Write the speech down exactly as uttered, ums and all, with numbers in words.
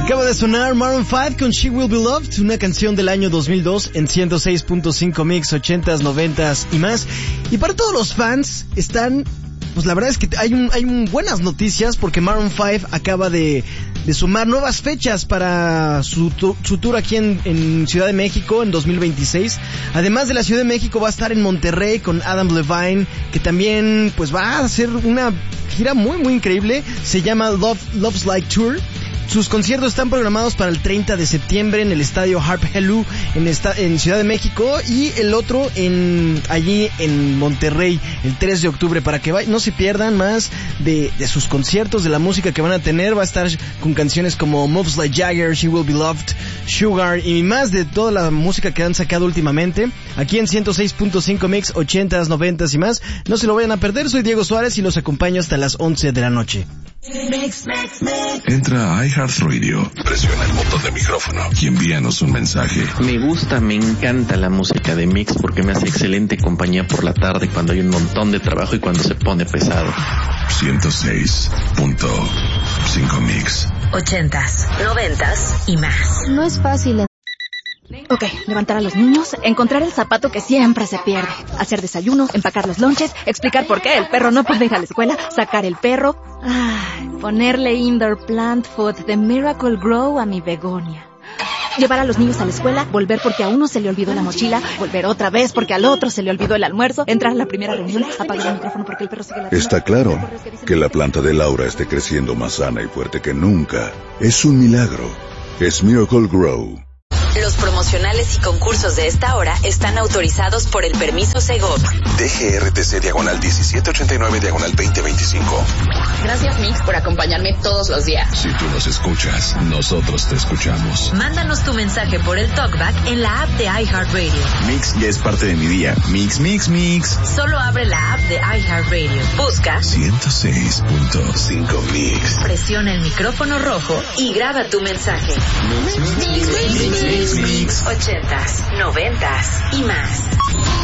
Acaba de sonar Maroon cinco con She Will Be Loved, una canción del año dos mil dos en ciento seis punto cinco Mix, ochentas, noventas y más. Y para todos los fans están, pues la verdad es que hay un, hay un buenas noticias porque Maroon cinco acaba de, de sumar nuevas fechas para su, tu, su tour aquí en, en Ciudad de México en dos mil veintiséis. Además de la Ciudad de México va a estar en Monterrey con Adam Levine, que también pues va a hacer una gira muy muy increíble. Se llama Love, Love's Like Tour. Sus conciertos están programados para el treinta de septiembre en el estadio Harp Hello en, esta, en Ciudad de México, y el otro en allí en Monterrey el tres de octubre, para que vay, no se pierdan más de, de sus conciertos, de la música que van a tener. Va a estar con canciones como Moves Like Jagger, She Will Be Loved, Sugar y más de toda la música que han sacado últimamente aquí en ciento seis punto cinco Mix, ochentas, noventas y más. No se lo vayan a perder. Soy Diego Suárez y los acompaño hasta las once de la noche. Mix, mix, mix. Entra a iHeartRadio, presiona el botón de micrófono y envíanos un mensaje. Me gusta, me encanta la música de Mix porque me hace excelente compañía por la tarde cuando hay un montón de trabajo y cuando se pone pesado. ciento seis punto cinco Mix. Ochentas, noventas y más. No es fácil. Ok, levantar a los niños, encontrar el zapato que siempre se pierde, hacer desayuno, empacar los lonches, explicar por qué el perro no puede ir a la escuela, sacar el perro, ay, ponerle indoor plant food de Miracle Grow a mi begonia. Llevar a los niños a la escuela, volver porque a uno se le olvidó la mochila, volver otra vez porque al otro se le olvidó el almuerzo, entrar a la primera reunión, apagar el micrófono porque el perro sigue la... Está claro que la planta de Laura esté creciendo más sana y fuerte que nunca. Es un milagro. Es Miracle Grow. Los promocionales y concursos de esta hora están autorizados por el permiso Segov. D G R T C diagonal diecisiete ochenta y nueve diagonal veinte veinticinco. Gracias, Mix, por acompañarme todos los días. Si tú nos escuchas, nosotros te escuchamos. Mándanos tu mensaje por el TalkBack en la app de iHeartRadio. Mix ya es parte de mi día. Mix, mix, mix. Solo abre la app de iHeartRadio. Busca ciento seis punto cinco Mix. Presiona el micrófono rojo y graba tu mensaje. Mix, mix, mix, mix, mix, mix. Ochentas, noventas y más.